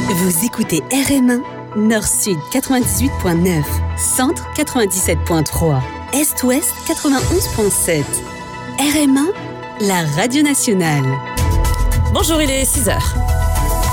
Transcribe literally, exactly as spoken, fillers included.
Vous écoutez R M un, Nord-Sud quatre-vingt-dix-huit virgule neuf, Centre quatre-vingt-dix-sept virgule trois, Est-Ouest quatre-vingt-onze virgule sept. R M un, la radio nationale. Bonjour, il est six heures.